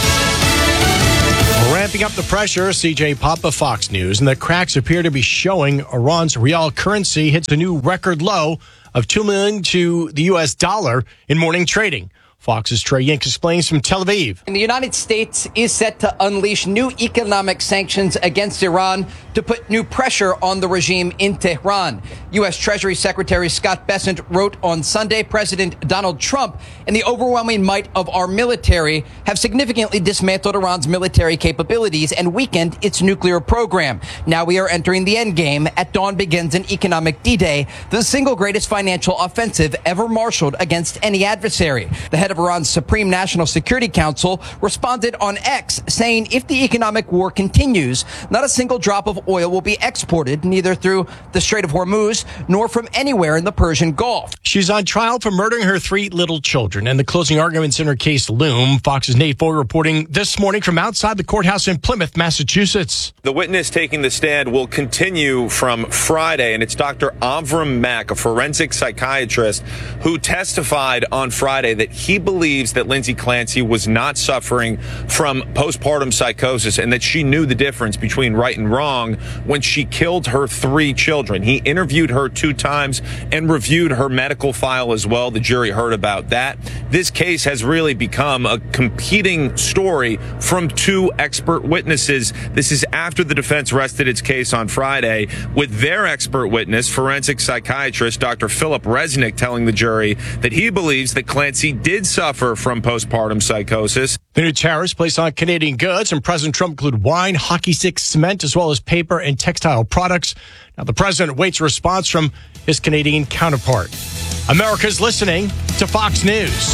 Ramping up the pressure, CJ Papa, Fox News, and the cracks appear to be showing. Iran's rial currency hits a new record low of $2 million to the U.S. dollar in morning trading. Fox's Trey Yink explains from Tel Aviv. And the United States is set to unleash new economic sanctions against Iran to put new pressure on the regime in Tehran. U.S. Treasury Secretary Scott Bessent wrote on Sunday, President Donald Trump and the overwhelming might of our military have significantly dismantled Iran's military capabilities and weakened its nuclear program. Now we are entering the end game. At dawn begins an economic D-Day, the single greatest financial offensive ever marshaled against any adversary. The head of Iran's Supreme National Security Council responded on X, saying if the economic war continues, not a single drop of oil will be exported, neither through the Strait of Hormuz nor from anywhere in the Persian Gulf. She's on trial for murdering her 3 little children, and the closing arguments in her case loom. Fox's Nate Foy reporting this morning from outside the courthouse in Plymouth, Massachusetts. The witness taking the stand will continue from Friday, and it's Dr. Avram Mack, a forensic psychiatrist, who testified on Friday that he believes that Lindsay Clancy was not suffering from postpartum psychosis and that she knew the difference between right and wrong when she killed her 3 children. He interviewed her 2 times and reviewed her medical file as well. The jury heard about that. This case has really become a competing story from 2 expert witnesses. This is after the defense rested its case on Friday with their expert witness, forensic psychiatrist Dr. Philip Resnick, telling the jury that he believes that Clancy did suffer from postpartum psychosis. The new tariffs placed on Canadian goods and President Trump include wine, hockey sticks, cement, as well as paper and textile products. Now, the president waits a response from his Canadian counterpart. America's listening to Fox News.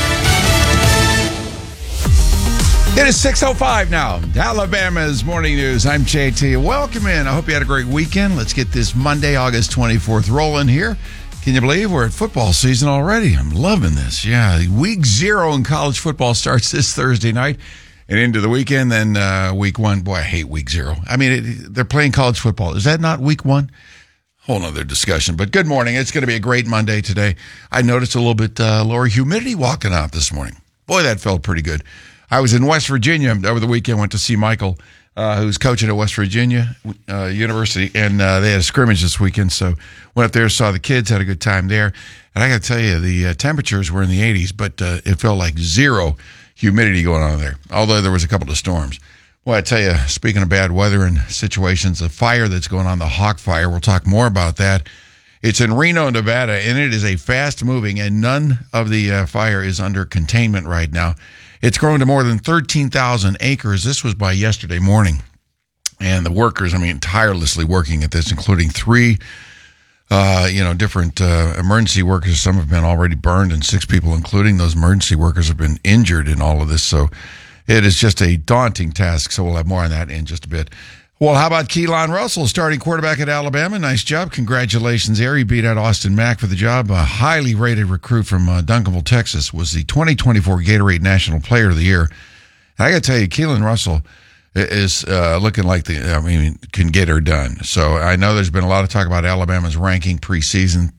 It is 6:05 now. Alabama's Morning News. I'm JT. Welcome in. I hope you had a great weekend. Let's get this Monday, August 24th rolling here. Can you believe we're at football season already? I'm loving this. Yeah, week 0 in college football starts this Thursday night and into the weekend. Then week 1. Boy, I hate week 0. I mean, they're playing college football. Is that not week 1? Whole nother discussion. But good morning. It's going to be a great Monday today. I noticed a little bit lower humidity walking out this morning. Boy, that felt pretty good. I was in West Virginia over the weekend. Went to see Michael, who's coaching at West Virginia University, and they had a scrimmage this weekend. So went up there, saw the kids, had a good time there. And I got to tell you, the temperatures were in the 80s, but it felt like 0 humidity going on there, although there was a couple of storms. Well, I tell you, speaking of bad weather and situations, the fire that's going on, the Hawk Fire, we'll talk more about that. It's in Reno, Nevada, and it is a fast-moving, and none of the fire is under containment right now. It's grown to more than 13,000 acres. This was by yesterday morning. And the workers, tirelessly working at this, including 3, different emergency workers. Some have been already burned, and 6 people, including those emergency workers, have been injured in all of this. So it is just a daunting task. So we'll have more on that in just a bit. Well, how about Keelan Russell, starting quarterback at Alabama? Nice job. Congratulations there. He beat out Austin Mack for the job. A highly rated recruit from Duncanville, Texas, was the 2024 Gatorade National Player of the Year. And I got to tell you, Keelan Russell is looking like can get her done. So I know there's been a lot of talk about Alabama's ranking preseason.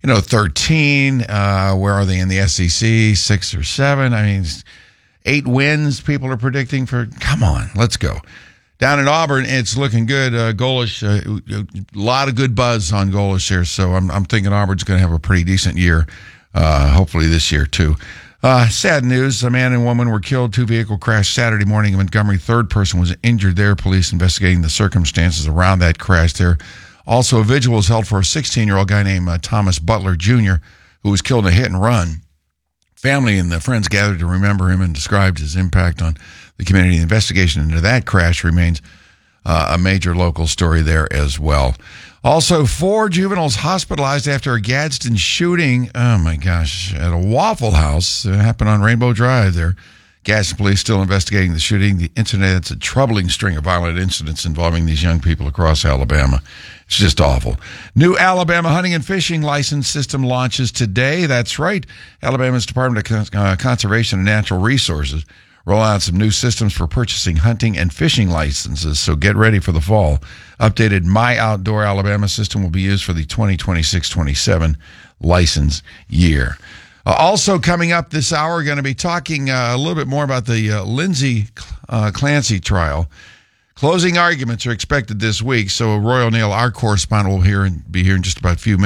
13. Where are they in the SEC? 6 or 7? 8 wins people are predicting for. Come on, let's go. Down in Auburn, it's looking good. Golish, a lot of good buzz on Golish here, so I'm thinking Auburn's going to have a pretty decent year, hopefully this year too. Sad news. A man and woman were killed. 2-vehicle crash Saturday morning in Montgomery. Third person was injured there. Police investigating the circumstances around that crash there. Also, a vigil was held for a 16-year-old guy named Thomas Butler Jr., who was killed in a hit and run. Family and the friends gathered to remember him and described his impact on the community. The investigation into that crash remains a major local story there as well. Also, 4 juveniles hospitalized after a Gadsden shooting, oh my gosh, at a Waffle House. It happened on Rainbow Drive there. Gadsden police still investigating the shooting. The incident, it's a troubling string of violent incidents involving these young people across Alabama. It's just awful. New Alabama hunting and fishing license system launches today. That's right. Alabama's Department of Conservation and Natural Resources roll out some new systems for purchasing hunting and fishing licenses, so get ready for the fall. Updated My Outdoor Alabama system will be used for the 2026-27 license year. Also coming up this hour, we're going to be talking a little bit more about the Lindsay Clancy trial. Closing arguments are expected this week, so Roy O'Neill, our correspondent, will be here in just about a few minutes.